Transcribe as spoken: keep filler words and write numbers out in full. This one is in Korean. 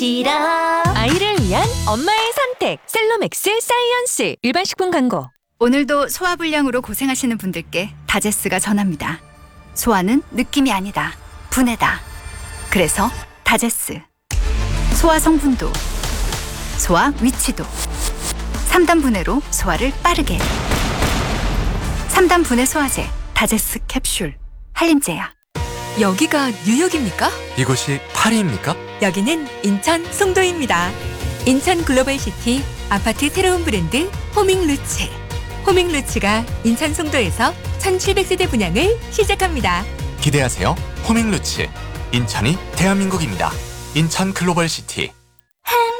띠라. 아이를 위한 엄마의 선택 셀로맥스 사이언스. 일반 식품 광고. 오늘도 소화불량으로 고생하시는 분들께 다제스가 전합니다. 소화는 느낌이 아니다. 분해다. 그래서 다제스. 소화 성분도, 소화 위치도, 삼 단 분해로 소화를 빠르게. 삼 단 분해 소화제 다제스 캡슐. 한림제야. 여기가 뉴욕입니까? 이곳이 파리입니까? 여기는 인천 송도입니다. 인천 글로벌시티 아파트 새로운 브랜드 호밍루츠. 호밍루츠가 인천 송도에서 천칠백 세대 분양을 시작합니다. 기대하세요. 호밍루츠. 인천이 대한민국입니다. 인천 글로벌 시티.